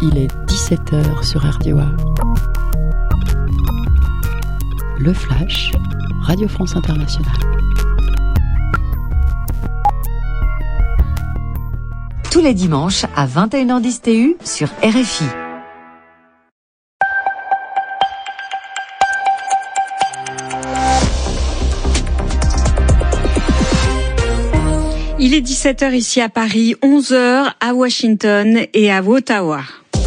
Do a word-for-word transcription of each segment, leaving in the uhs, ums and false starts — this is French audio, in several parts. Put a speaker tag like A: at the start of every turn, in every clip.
A: Il est dix-sept heures sur R D O A. Le Flash, Radio France Internationale.
B: Tous les dimanches à vingt et une heures dix T U sur R F I.
C: Il est dix-sept heures ici à Paris, onze heures à Washington et à Ottawa.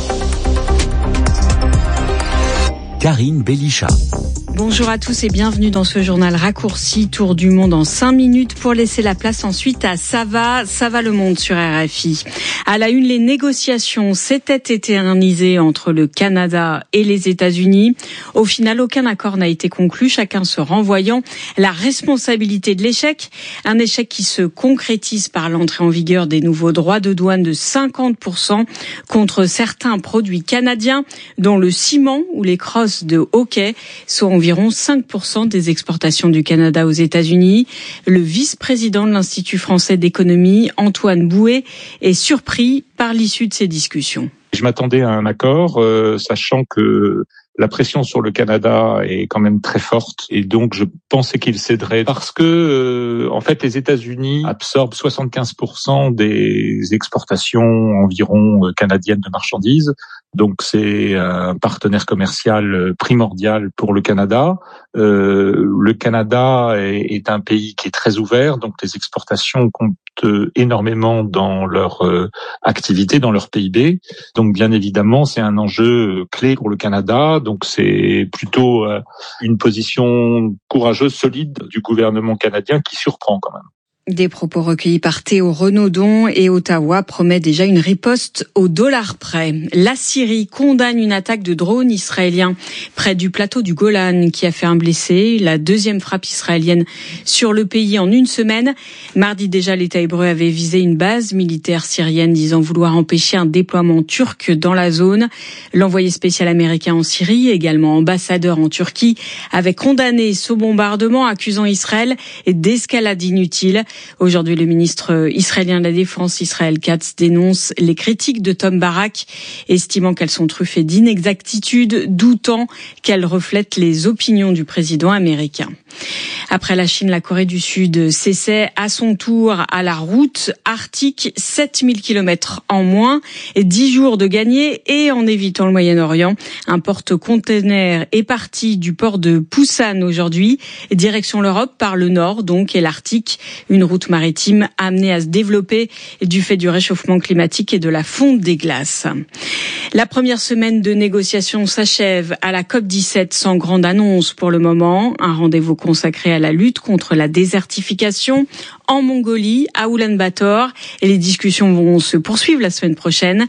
D: Karine Bélichat.
C: Bonjour à tous et bienvenue dans ce journal raccourci, tour du monde en cinq minutes pour laisser la place ensuite à Ça va, ça va le monde sur R F I. À la une, les négociations s'étaient éternisées entre le Canada et les États-Unis. Au final, aucun accord n'a été conclu, chacun se renvoyant la responsabilité de l'échec. Un échec qui se concrétise par l'entrée en vigueur des nouveaux droits de douane de cinquante pour cent contre certains produits canadiens, dont le ciment ou les crosses de hockey, soit environ environ cinq pour cent des exportations du Canada aux États-Unis. Le vice-président de l'Institut français d'économie, Antoine Bouet, est surpris par l'issue de ces discussions.
E: Je m'attendais à un accord, euh, sachant que la pression sur le Canada est quand même très forte et donc je pensais qu'il céderait parce que euh, en fait les États-Unis absorbent soixante-quinze pour cent des exportations environ euh, canadiennes de marchandises. Donc c'est un partenaire commercial primordial pour le Canada. Euh, le Canada est, est un pays qui est très ouvert, donc les exportations comptent énormément dans leur euh, activité, dans leur P I B. Donc bien évidemment, c'est un enjeu clé pour le Canada. Donc c'est plutôt euh, une position courageuse, solide du gouvernement canadien qui surprend quand même.
C: Des propos recueillis par Théo Renaudon et Ottawa promet déjà une riposte au dollar près. La Syrie condamne une attaque de drone israélien près du plateau du Golan qui a fait un blessé. La deuxième frappe israélienne sur le pays en une semaine. Mardi déjà, l'État hébreu avait visé une base militaire syrienne disant vouloir empêcher un déploiement turc dans la zone. L'envoyé spécial américain en Syrie, également ambassadeur en Turquie, avait condamné ce bombardement accusant Israël d'escalade inutile. Aujourd'hui, le ministre israélien de la Défense, Israël Katz, dénonce les critiques de Tom Barak, estimant qu'elles sont truffées d'inexactitudes, doutant qu'elles reflètent les opinions du président américain. Après la Chine, la Corée du Sud s'essaie à son tour à la route arctique, sept mille kilomètres en moins, dix jours de gagnés et en évitant le Moyen-Orient. Un porte-container est parti du port de Pusan aujourd'hui, direction l'Europe par le nord donc et l'Arctique, une route maritime amenée à se développer du fait du réchauffement climatique et de la fonte des glaces. La première semaine de négociations s'achève à la COP dix-sept sans grande annonce pour le moment. Un rendez-vous consacré à la lutte contre la désertification en Mongolie, à Oulan-Bator. Et les discussions vont se poursuivre la semaine prochaine.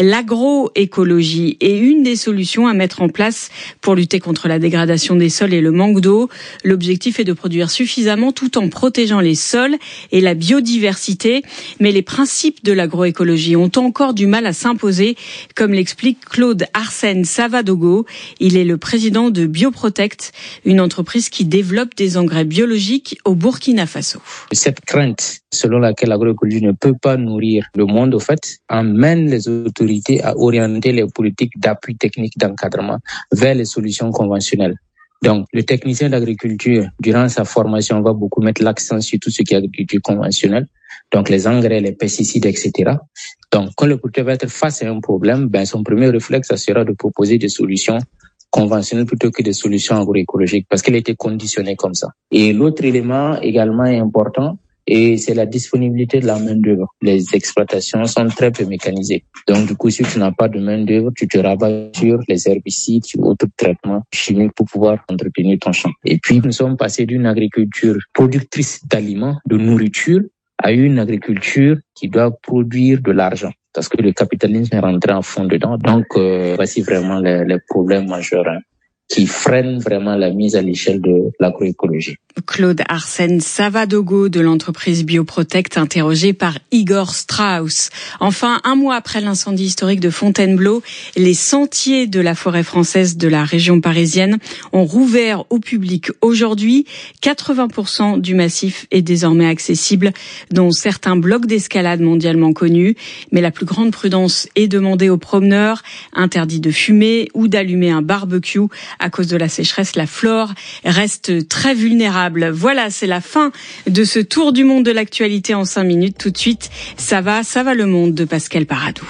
C: L'agroécologie est une des solutions à mettre en place pour lutter contre la dégradation des sols et le manque d'eau. L'objectif est de produire suffisamment tout en protégeant les sols et la biodiversité. Mais les principes de l'agroécologie ont encore du mal à s'imposer, comme l'explique Claude Arsène Savadogo. Il est le président de Bioprotect, une entreprise qui développe des engrais biologiques au Burkina Faso.
F: Cette crainte selon laquelle l'agroécologie ne peut pas nourrir le monde, au fait, amène les autorités à orienter les politiques d'appui technique d'encadrement vers les solutions conventionnelles. Donc, le technicien d'agriculture, durant sa formation, va beaucoup mettre l'accent sur tout ce qui est agriculture conventionnelle. Donc, les engrais, les pesticides, et cetera. Donc, quand le producteur va être face à un problème, ben, son premier réflexe, ça sera de proposer des solutions conventionnelles plutôt que des solutions agroécologiques parce qu'elle a été conditionnée comme ça. Et l'autre élément également important, et c'est la disponibilité de la main-d'œuvre. Les exploitations sont très peu mécanisées. Donc, du coup, si tu n'as pas de main-d'œuvre, tu te rabats sur les herbicides, sur d'autres traitements chimiques pour pouvoir entretenir ton champ. Et puis, nous sommes passés d'une agriculture productrice d'aliments, de nourriture, à une agriculture qui doit produire de l'argent. Parce que le capitalisme est rentré en fond dedans. Donc, euh, voici vraiment les, les problèmes majeurs hein, qui freinent vraiment la mise à l'échelle de l'agroécologie.
C: Claude Arsène Savadogo de l'entreprise Bioprotect, interrogé par Igor Strauss. Enfin, un mois après l'incendie historique de Fontainebleau, les sentiers de la forêt française de la région parisienne ont rouvert au public aujourd'hui. quatre-vingts pour cent du massif est désormais accessible, dont certains blocs d'escalade mondialement connus. Mais la plus grande prudence est demandée aux promeneurs. Interdit de fumer ou d'allumer un barbecue. À cause de la sécheresse, la flore reste très vulnérable. Voilà, c'est la fin de ce tour du monde de l'actualité en cinq minutes. Tout de suite, ça va, ça va le monde de Pascal Paradou.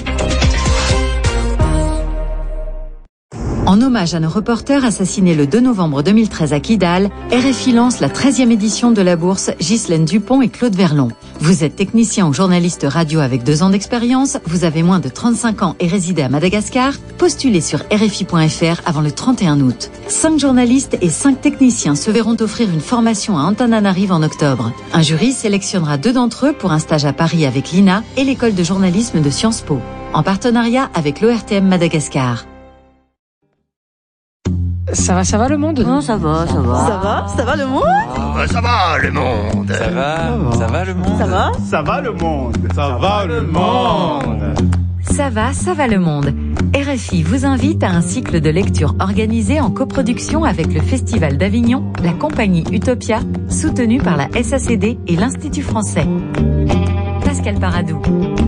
B: En hommage à nos reporters assassinés le deux novembre deux mille treize à Kidal, R F I lance la treizième édition de la bourse Ghislaine Dupont et Claude Verlon. Vous êtes technicien ou journaliste radio avec deux ans d'expérience, vous avez moins de trente-cinq ans et résidez à Madagascar, postulez sur R F I point F R avant le trente et un août. Cinq journalistes et cinq techniciens se verront offrir une formation à Antananarive en octobre. Un jury sélectionnera deux d'entre eux pour un stage à Paris avec l'I N A et l'école de journalisme de Sciences Po, en partenariat avec l'O R T M Madagascar.
G: Ça va, ça va le monde?
H: Non, ça va, ça va.
I: Ça va, ça va le monde?
J: Ah, ça va le monde.
D: Ça va, ça va le monde.
I: Ça va?
K: Ça va le monde. Ça va le monde.
B: Ça va, ça va le monde. R F I vous invite à un cycle de lecture organisé en coproduction avec le Festival d'Avignon, la compagnie Utopia, soutenue par la S A C D et l'Institut français. Pascal Paradou.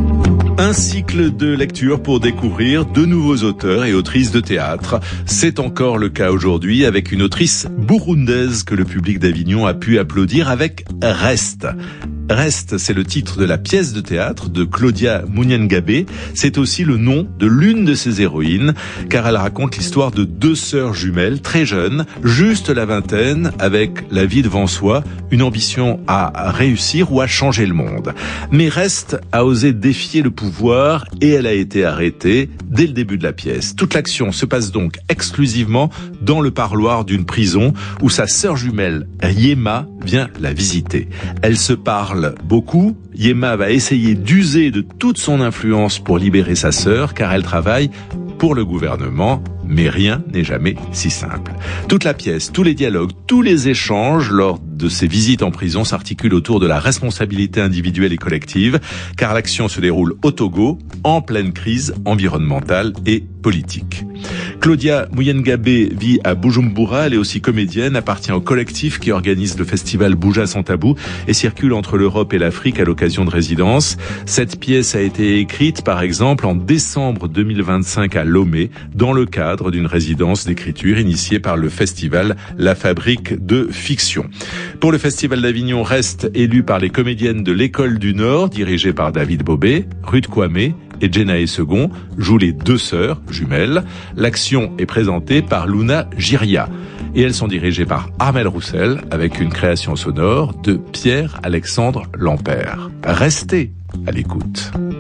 L: Un cycle de lecture pour découvrir de nouveaux auteurs et autrices de théâtre. C'est encore le cas aujourd'hui avec une autrice burundaise que le public d'Avignon a pu applaudir avec Reste. Reste, c'est le titre de la pièce de théâtre de Claudia Munyangabe. C'est aussi le nom de l'une de ses héroïnes, car elle raconte l'histoire de deux sœurs jumelles, très jeunes, juste la vingtaine, avec la vie devant soi, une ambition à réussir ou à changer le monde. Mais Reste a osé défier le pouvoir et elle a été arrêtée dès le début de la pièce. Toute l'action se passe donc exclusivement dans le parloir d'une prison où sa sœur jumelle, Yema, vient la visiter. Elle se parle beaucoup. Yema va essayer d'user de toute son influence pour libérer sa sœur, car elle travaille pour le gouvernement, mais rien n'est jamais si simple. Toute la pièce, tous les dialogues, tous les échanges lors de ces visites en prison s'articulent autour de la responsabilité individuelle et collective, car l'action se déroule au Togo, en pleine crise environnementale et politique. Claudia Munyangabe vit à Bujumbura, elle est aussi comédienne, appartient au collectif qui organise le festival Buja Sans Tabou et circule entre l'Europe et l'Afrique à l'occasion de résidences. Cette pièce a été écrite, par exemple, en décembre deux mille vingt-cinq à Lomé, dans le cadre d'une résidence d'écriture initiée par le festival La Fabrique de Fiction. Pour le festival d'Avignon, Reste élu par les comédiennes de l'École du Nord, dirigée par David Bobé, Ruth Kwame et Jenae Second, jouent les deux sœurs jumelles. L'action est présentée par Luna Giria. Et elles sont dirigées par Armel Roussel avec une création sonore de Pierre-Alexandre Lampert. Restez à l'écoute.